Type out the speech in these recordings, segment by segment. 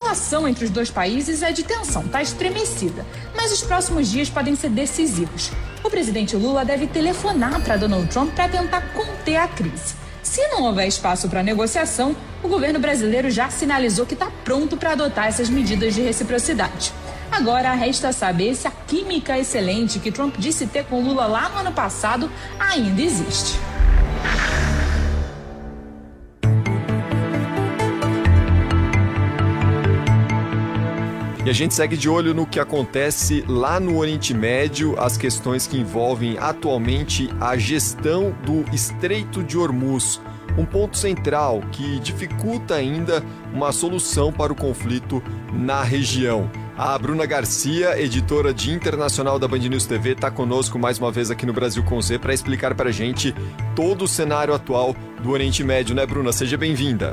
relação entre os dois países é de tensão, está estremecida, mas os próximos dias podem ser decisivos. O presidente Lula deve telefonar para Donald Trump para tentar conter a crise. Se não houver espaço para negociação, o governo brasileiro já sinalizou que está pronto para adotar essas medidas de reciprocidade. Agora resta saber se a química excelente que Trump disse ter com Lula lá no ano passado ainda existe. E a gente segue de olho no que acontece lá no Oriente Médio, as questões que envolvem atualmente a gestão do Estreito de Hormuz, um ponto central que dificulta ainda uma solução para o conflito na região. A Bruna Garcia, editora de internacional da Band News TV, está conosco mais uma vez aqui no Brasil com Z para explicar para a gente todo o cenário atual do Oriente Médio, né, Bruna? Seja bem-vinda.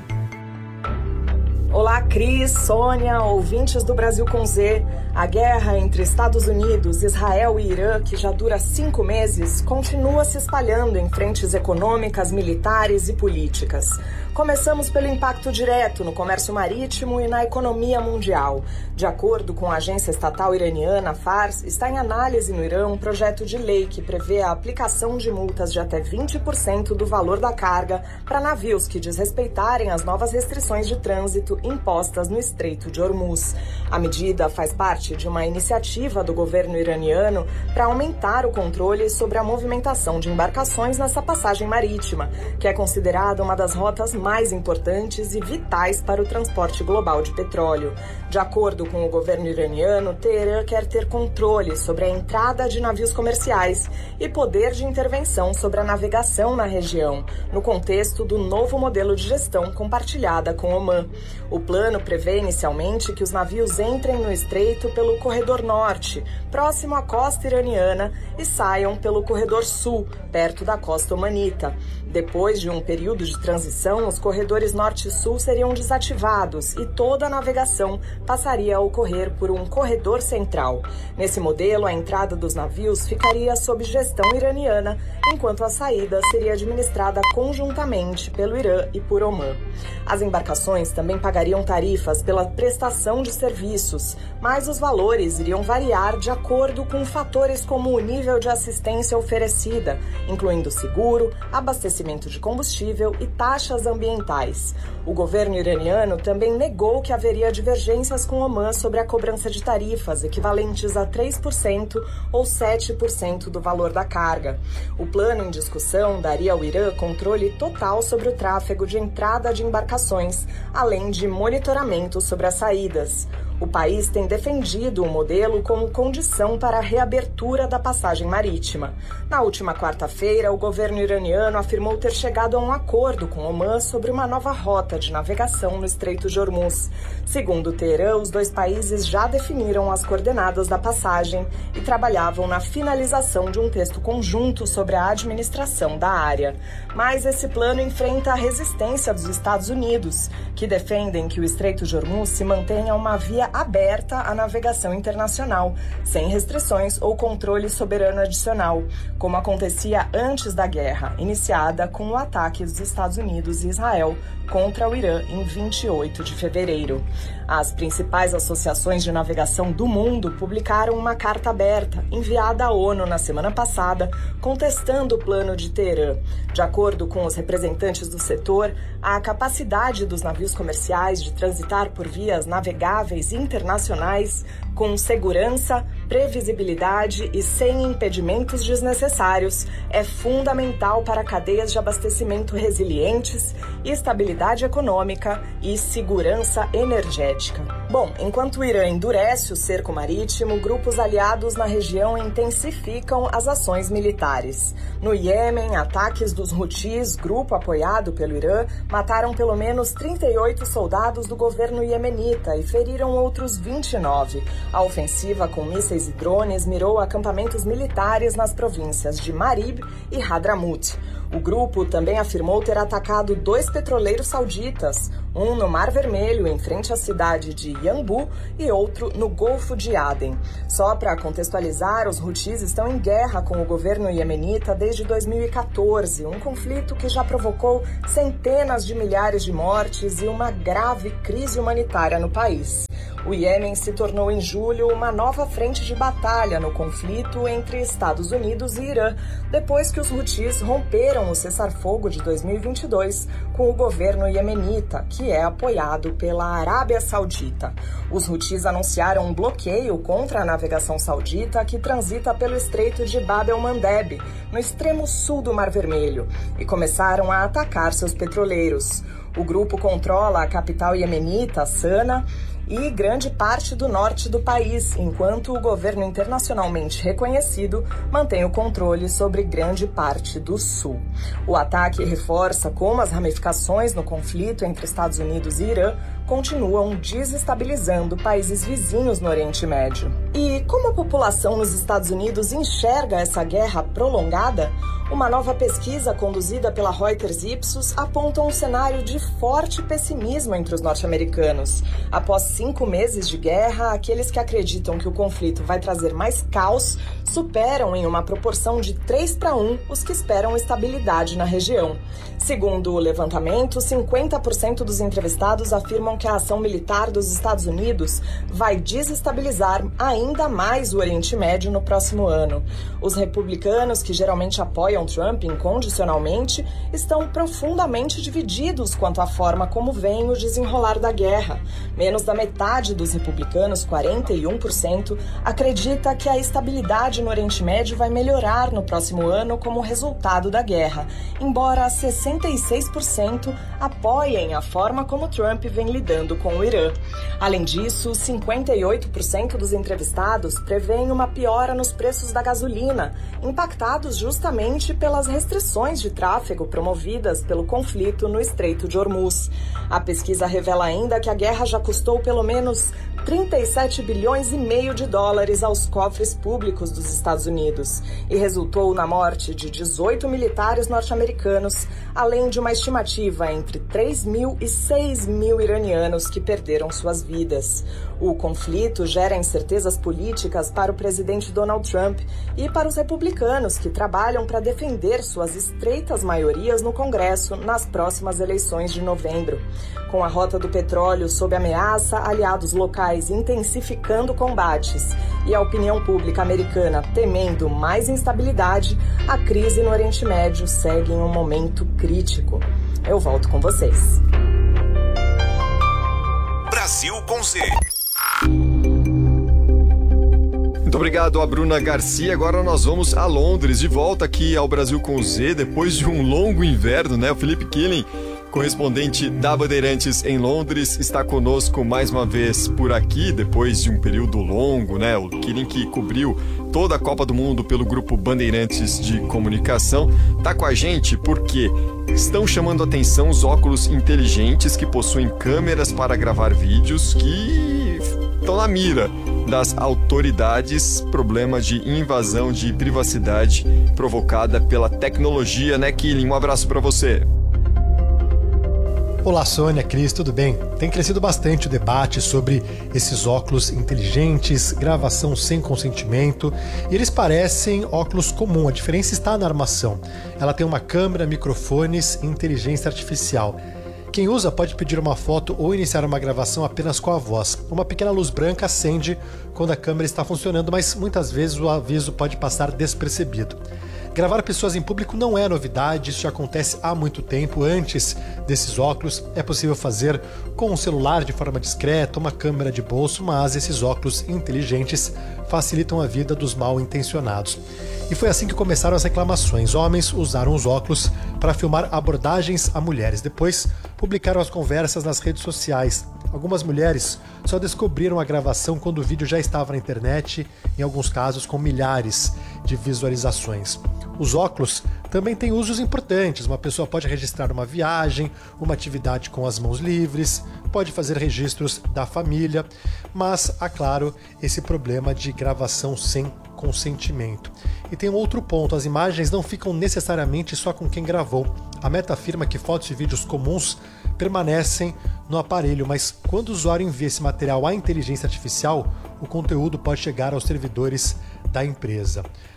Olá, Cris, Sônia, ouvintes do Brasil com Z. A guerra entre Estados Unidos, Israel e Irã, que já dura 5 meses, continua se espalhando em frentes econômicas, militares e políticas. Começamos pelo impacto direto no comércio marítimo e na economia mundial. De acordo com a agência estatal iraniana Fars, está em análise no Irã um projeto de lei que prevê a aplicação de multas de até 20% do valor da carga para navios que desrespeitarem as novas restrições de trânsito impostas no Estreito de Hormuz. A medida faz parte de uma iniciativa do governo iraniano para aumentar o controle sobre a movimentação de embarcações nessa passagem marítima, que é considerada uma das rotas mais importantes e vitais para o transporte global de petróleo. De acordo com o governo iraniano, Teherã quer ter controle sobre a entrada de navios comerciais e poder de intervenção sobre a navegação na região, no contexto do novo modelo de gestão compartilhada com Omã. O plano prevê inicialmente que os navios entrem no estreito pelo corredor norte, próximo à costa iraniana, e saiam pelo corredor sul, perto da costa omanita. Depois de um período de transição, os corredores norte e sul seriam desativados e toda a navegação passaria a ocorrer por um corredor central. Nesse modelo, a entrada dos navios ficaria sob gestão iraniana, enquanto a saída seria administrada conjuntamente pelo Irã e por Omã. As embarcações também pagariam tarifas pela prestação de serviços, mas os valores iriam variar de acordo com fatores como o nível de assistência oferecida, incluindo seguro, abastecimento de combustível e taxas ambientais. O governo iraniano também negou que haveria divergências com Omã sobre a cobrança de tarifas equivalentes a 3% ou 7% do valor da carga. O plano em discussão daria ao Irã controle total sobre o tráfego de entrada de embarcações, além de monitoramento sobre as saídas. O país tem defendido o modelo como condição para a reabertura da passagem marítima. Na última quarta-feira, o governo iraniano afirmou ter chegado a um acordo com Omã sobre uma nova rota de navegação no Estreito de Hormuz. Segundo Teherã, os dois países já definiram as coordenadas da passagem e trabalhavam na finalização de um texto conjunto sobre a administração da área. Mas esse plano enfrenta a resistência dos Estados Unidos, que defendem que o Estreito de Hormuz se mantenha uma via aberta à navegação internacional, sem restrições ou controle soberano adicional, como acontecia antes da guerra, iniciada com o ataque dos Estados Unidos e Israel contra o Irã em 28 de fevereiro. As principais associações de navegação do mundo publicaram uma carta aberta enviada à ONU na semana passada, contestando o plano de Teherã. De acordo com os representantes do setor, a capacidade dos navios comerciais de transitar por vias navegáveis internacionais com segurança, previsibilidade e sem impedimentos desnecessários é fundamental para cadeias de abastecimento resilientes, estabilidade econômica e segurança energética. Bom, enquanto o Irã endurece o cerco marítimo, grupos aliados na região intensificam as ações militares. No Iêmen, ataques dos Houthis, grupo apoiado pelo Irã, mataram pelo menos 38 soldados do governo iemenita e feriram outros 29. A ofensiva com mísseis e drones mirou acampamentos militares nas províncias de Marib e Hadramut. O grupo também afirmou ter atacado 2 petroleiros sauditas, um no Mar Vermelho, em frente à cidade de Yanbu, e outro no Golfo de Aden. Só para contextualizar, os Houthis estão em guerra com o governo iemenita desde 2014, um conflito que já provocou centenas de milhares de mortes e uma grave crise humanitária no país. O Iêmen se tornou em julho uma nova frente de batalha no conflito entre Estados Unidos e Irã, depois que os Houthis romperam o cessar-fogo de 2022 com o governo iemenita, que é apoiado pela Arábia Saudita. Os Houthis anunciaram um bloqueio contra a navegação saudita que transita pelo Estreito de Bab el-Mandeb, no extremo sul do Mar Vermelho, e começaram a atacar seus petroleiros. O grupo controla a capital iemenita, Sana, e grande parte do norte do país, enquanto o governo internacionalmente reconhecido mantém o controle sobre grande parte do sul. O ataque reforça como as ramificações no conflito entre Estados Unidos e Irã continuam desestabilizando países vizinhos no Oriente Médio. E como a população nos Estados Unidos enxerga essa guerra prolongada? Uma nova pesquisa conduzida pela Reuters Ipsos aponta um cenário de forte pessimismo entre os norte-americanos. Após 5 meses de guerra, aqueles que acreditam que o conflito vai trazer mais caos superam em uma proporção de 3-1 os que esperam estabilidade na região. Segundo o levantamento, 50% dos entrevistados afirmam que a ação militar dos Estados Unidos vai desestabilizar ainda mais o Oriente Médio no próximo ano. Os republicanos, que geralmente apoiam Trump incondicionalmente, estão profundamente divididos quanto à forma como vem o desenrolar da guerra. Menos da metade dos republicanos, 41%, acredita que a estabilidade no Oriente Médio vai melhorar no próximo ano como resultado da guerra, embora 66% apoiem a forma como Trump vem lidando com o Irã. Além disso, 58% dos entrevistados prevêem uma piora nos preços da gasolina, impactados justamente pelas restrições de tráfego promovidas pelo conflito no Estreito de Hormuz. A pesquisa revela ainda que a guerra já custou pelo menos 37 bilhões e meio de dólares aos cofres públicos dos Estados Unidos e resultou na morte de 18 militares norte-americanos, além de uma estimativa entre 3 mil e 6 mil iranianos que perderam suas vidas. O conflito gera incertezas políticas para o presidente Donald Trump e para os republicanos que trabalham para defender suas estreitas maiorias no Congresso nas próximas eleições de novembro. Com a rota do petróleo sob ameaça, aliados locais intensificando combates e a opinião pública americana temendo mais instabilidade, a crise no Oriente Médio segue em um momento crítico. Eu volto com vocês. Brasil com Z. Muito obrigado a Bruna Garcia. Agora nós vamos a Londres, de volta aqui ao Brasil com Z, depois de um longo inverno, né? O Felipe Killing, correspondente da Bandeirantes em Londres, está conosco mais uma vez por aqui, depois de um período longo, né? O Killing, que cobriu toda a Copa do Mundo pelo grupo Bandeirantes de Comunicação, está com a gente porque estão chamando a atenção os óculos inteligentes que possuem câmeras para gravar vídeos que estão na mira das autoridades, problema de invasão de privacidade provocada pela tecnologia, né, Killing? Um abraço para você. Olá, Sônia, Cris, tudo bem? Tem crescido bastante o debate sobre esses óculos inteligentes, gravação sem consentimento, e eles parecem óculos comum, a diferença está na armação. Ela tem uma câmera, microfones e inteligência artificial. Quem usa pode pedir uma foto ou iniciar uma gravação apenas com a voz. Uma pequena luz branca acende quando a câmera está funcionando, mas muitas vezes o aviso pode passar despercebido. Gravar pessoas em público não é novidade, isso já acontece há muito tempo. Antes desses óculos, é possível fazer com um celular de forma discreta, uma câmera de bolso, mas esses óculos inteligentes facilitam a vida dos mal-intencionados. E foi assim que começaram as reclamações. Homens usaram os óculos para filmar abordagens a mulheres. Depois, publicaram as conversas nas redes sociais. Algumas mulheres só descobriram a gravação quando o vídeo já estava na internet, em alguns casos com milhares de visualizações. Os óculos também têm usos importantes. Uma pessoa pode registrar uma viagem, uma atividade com as mãos livres, pode fazer registros da família, mas há, claro, esse problema de gravação sem consentimento. E tem um outro ponto, as imagens não ficam necessariamente só com quem gravou. A Meta afirma que fotos e vídeos comuns permanecem no aparelho, mas quando o usuário envia esse material à inteligência artificial, o conteúdo pode chegar aos servidores da empresa.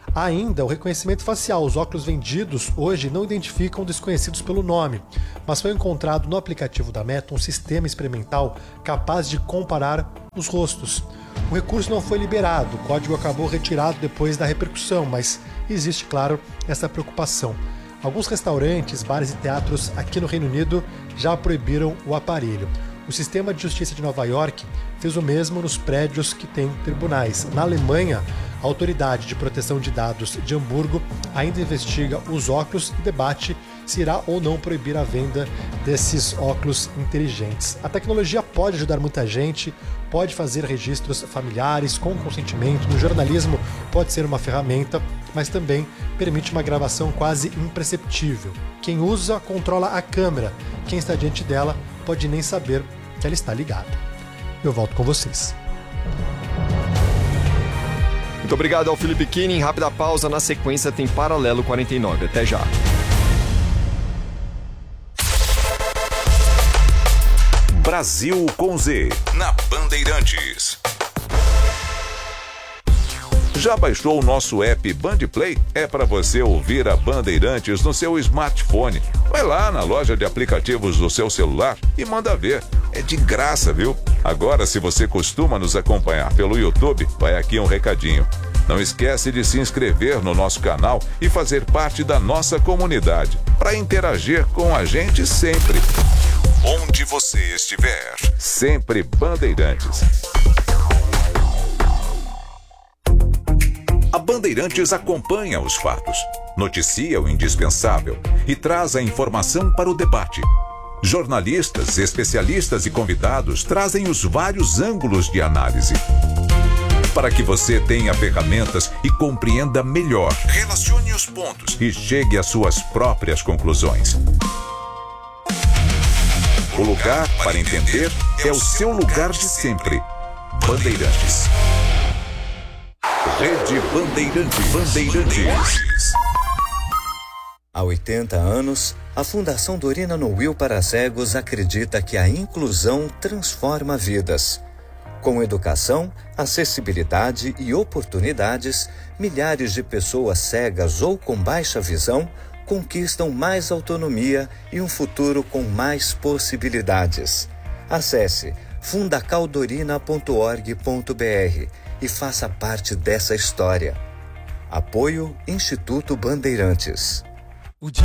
Ainda o reconhecimento facial. Os óculos vendidos hoje não identificam desconhecidos pelo nome, mas foi encontrado no aplicativo da Meta um sistema experimental capaz de comparar os rostos. O recurso não foi liberado, o código acabou retirado depois da repercussão, mas existe, claro, essa preocupação. Alguns restaurantes, bares e teatros aqui no Reino Unido já proibiram o aparelho. O sistema de justiça de Nova York fez o mesmo nos prédios que têm tribunais. Na Alemanha, a Autoridade de Proteção de Dados de Hamburgo ainda investiga os óculos e debate se irá ou não proibir a venda desses óculos inteligentes. A tecnologia pode ajudar muita gente, pode fazer registros familiares com consentimento, no jornalismo pode ser uma ferramenta, mas também permite uma gravação quase imperceptível. Quem usa controla a câmera, quem está diante dela pode nem saber que ela está ligada. Eu volto com vocês. Muito obrigado ao Felipe Kinin. Rápida pausa, na sequência tem Paralelo 49. Até já. Brasil com Z, na Bandeirantes. Já baixou o nosso app Bandplay? É para você ouvir a Bandeirantes no seu smartphone. Vai lá na loja de aplicativos do seu celular e manda ver. É de graça, viu? Agora, se você costuma nos acompanhar pelo YouTube, vai aqui um recadinho. Não esquece de se inscrever no nosso canal e fazer parte da nossa comunidade, para interagir com a gente sempre. Onde você estiver, sempre Bandeirantes. A Bandeirantes acompanha os fatos, noticia o indispensável e traz a informação para o debate. Jornalistas, especialistas e convidados trazem os vários ângulos de análise, para que você tenha ferramentas e compreenda melhor, relacione os pontos e chegue às suas próprias conclusões. O lugar para entender é o seu lugar de sempre. Bandeirantes. Rede Bandeirantes. Há 80 anos, a Fundação Dorina Noil para Cegos acredita que a inclusão transforma vidas. Com educação, acessibilidade e oportunidades, milhares de pessoas cegas ou com baixa visão conquistam mais autonomia e um futuro com mais possibilidades. Acesse fundacaldorina.org.br e faça parte dessa história. Apoio Instituto Bandeirantes.